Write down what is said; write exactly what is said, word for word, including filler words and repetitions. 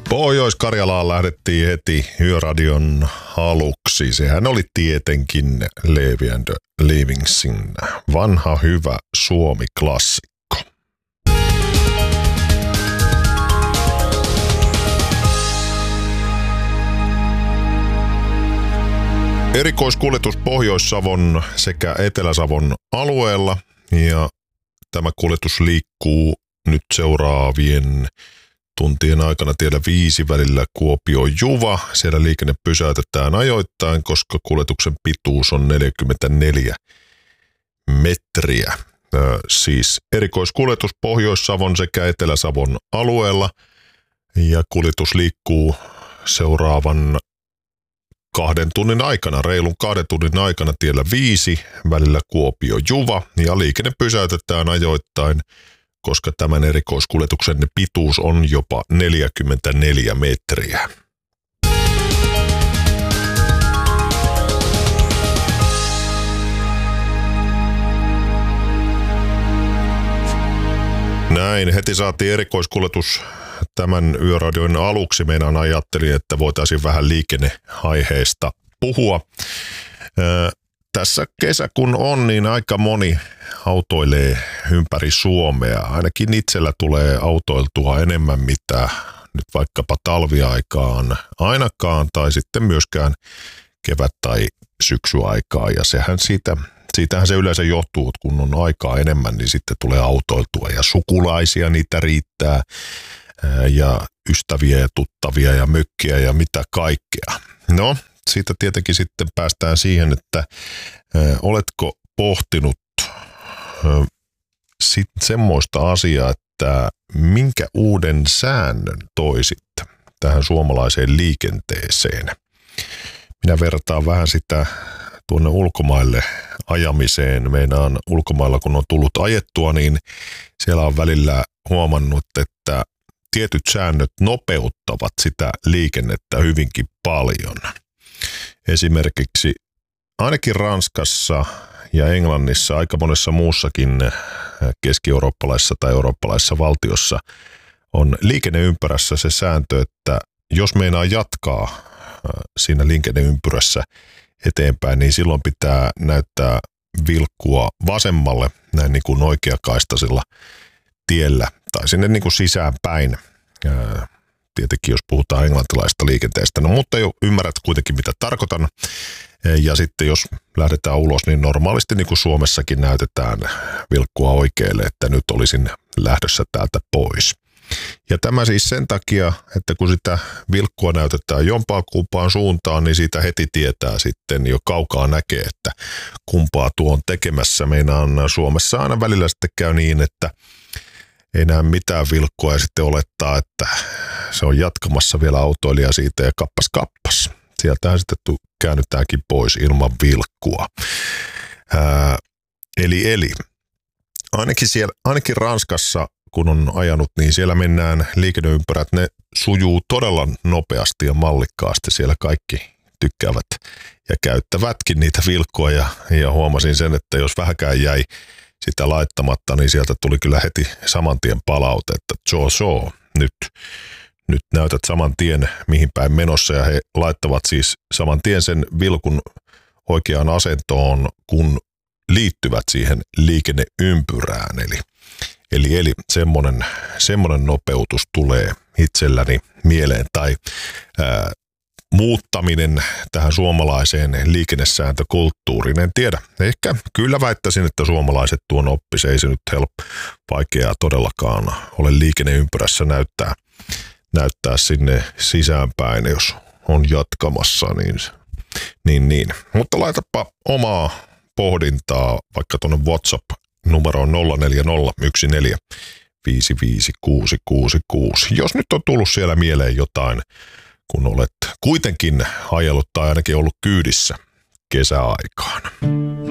Pohjois-Karjalaan lähdettiin heti Yöradion aluksi. Sehän oli tietenkin Levi and the Livingsin vanha hyvä Suomi-klassikko. Erikoiskuljetus Pohjois-Savon sekä Etelä-Savon alueella ja tämä kuljetus liikkuu nyt seuraavien tuntien aikana tiellä viisi välillä Kuopio-Juva. Siellä liikenne pysäytetään ajoittain, koska kuljetuksen pituus on neljäkymmentäneljä metriä. Ö, siis erikoiskuljetus Pohjois-Savon sekä Etelä-Savon alueella ja kuljetus liikkuu seuraavan kahden tunnin aikana, reilun kahden tunnin aikana tiellä viisi välillä Kuopio-Juva ja liikenne pysäytetään ajoittain, koska tämän erikoiskuljetuksen pituus on jopa neljäkymmentäneljä metriä. Näin, heti saatiin erikoiskuljetus tämän Yöradion aluksi. Meidän ajattelin, että voitaisiin vähän liikenneaiheesta puhua. Ö, tässä kesä kun on, niin aika moni autoilee ympäri Suomea. Ainakin itsellä tulee autoiltua enemmän mitä nyt vaikkapa talviaikaan ainakaan tai sitten myöskään kevät- tai syksyaikaa. Ja sehän siitä, siitähän se yleensä johtuu, että kun on aikaa enemmän, niin sitten tulee autoiltua ja sukulaisia niitä riittää ja ystäviä ja tuttavia ja mökkiä ja mitä kaikkea. No, siitä tietenkin sitten päästään siihen, että ö, oletko pohtinut ö, sit semmoista asiaa, että minkä uuden säännön toisit tähän suomalaiseen liikenteeseen. Minä vertaan vähän sitä tuonne ulkomaille ajamiseen. Meinaan ulkomailla, kun on tullut ajettua, niin siellä on välillä huomannut, että tietyt säännöt nopeuttavat sitä liikennettä hyvinkin paljon. Esimerkiksi ainakin Ranskassa ja Englannissa, aika monessa muussakin keski-eurooppalaisessa tai eurooppalaisessa valtiossa on liikenneympyrässä se sääntö, että jos meinaa jatkaa siinä liikenneympyrässä eteenpäin, niin silloin pitää näyttää vilkkua vasemmalle näin niin kuin oikeakaistaisella tiellä tai sinne niin kuin sisäänpäin. Tietenkin jos puhutaan englantilaisesta liikenteestä, no mutta jo ymmärrät kuitenkin mitä tarkoitan. Ja sitten jos lähdetään ulos, niin normaalisti niin kuin Suomessakin näytetään vilkkua oikealle, että nyt olisin lähdössä täältä pois. Ja tämä siis sen takia, että kun sitä vilkkua näytetään jompaan kumpaan suuntaan, niin siitä heti tietää sitten jo kaukaa näkee, että kumpaa tuo on tekemässä. Meinaan Suomessa aina välillä sitten käy niin, että ei näe mitään vilkkua ja sitten olettaa, että se on jatkamassa vielä autoilija siitä ja kappas kappas. Sieltähän sitten käännytäänkin pois ilman vilkkua. Ää, eli eli ainakin, siellä, ainakin Ranskassa, kun on ajanut, niin siellä mennään liikenneympyrät, ne sujuu todella nopeasti ja mallikkaasti. Siellä kaikki tykkäävät ja käyttävätkin niitä vilkkua ja, ja huomasin sen, että jos vähäkään jäi sitä laittamatta, niin sieltä tuli kyllä heti saman tien palaute, että joo, joo, nyt, nyt näytät saman tien mihin päin menossa ja he laittavat siis saman tien sen vilkun oikeaan asentoon, kun liittyvät siihen liikenneympyrään. Eli, eli, eli semmoinen, semmoinen nopeutus tulee itselläni mieleen tai ää, muuttaminen tähän suomalaiseen liikennesääntökulttuuriin. En tiedä. Ehkä kyllä väittäisin, että suomalaiset tuon oppis. Ei se nyt helppo, vaikeaa todellakaan ole liikenneympyrässä näyttää, näyttää sinne sisäänpäin, jos on jatkamassa. Niin, niin, niin. Mutta laitapa omaa pohdintaa vaikka tuonne WhatsApp-numeroon nolla neljä nolla yksi neljä viisi viisi kuusi kuusi kuusi. Jos nyt on tullut siellä mieleen jotain, kun olet kuitenkin ajellut tai ainakin ollut kyydissä kesäaikaan.